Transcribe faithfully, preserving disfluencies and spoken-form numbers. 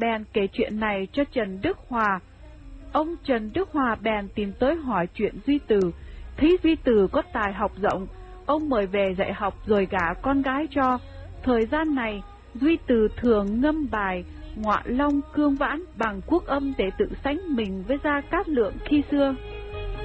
bèn kể chuyện này cho Trần Đức Hòa. Ông Trần Đức Hòa bèn tìm tới hỏi chuyện Duy Từ. Thấy Duy Từ có tài học rộng, ông mời về dạy học rồi gả con gái cho. Thời gian này, Duy Từ thường ngâm bài Ngọa Long Cương Vãn bằng quốc âm để tự sánh mình với Gia Cát Lượng khi xưa.